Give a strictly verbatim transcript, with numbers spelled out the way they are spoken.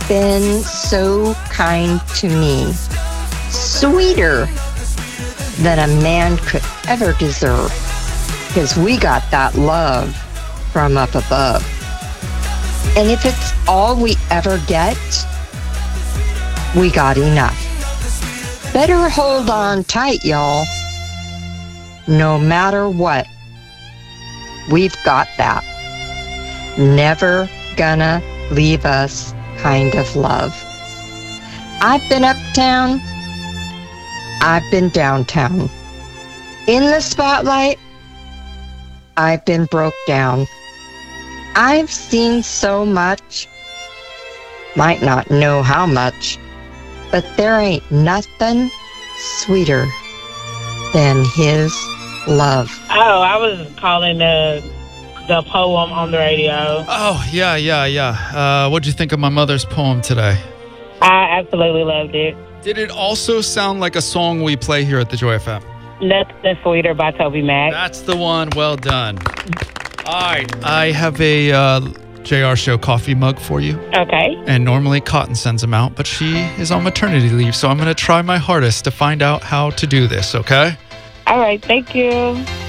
been so kind to me, sweeter than a man could ever deserve, because we got that love from up above. And if it's all we ever get, we got enough. Better hold on tight, y'all. No matter what, we've got that. Never gonna leave us kind of love. I've been uptown. I've been downtown. In the spotlight, I've been broke down. I've seen so much, might not know how much, but there ain't nothing sweeter than his love. Oh, I was calling the the poem on the radio. Oh, yeah, yeah, yeah. Uh, what'd you think of my mother's poem today? I absolutely loved it. Did it also sound like a song we play here at the Joy F M? Nothing Sweeter by Toby Mac. That's the one. Well done. All right. I have a uh, J R Show coffee mug for you. Okay. And normally Cotton sends them out, but she is on maternity leave, so I'm going to try my hardest to find out how to do this, okay? All right. Thank you.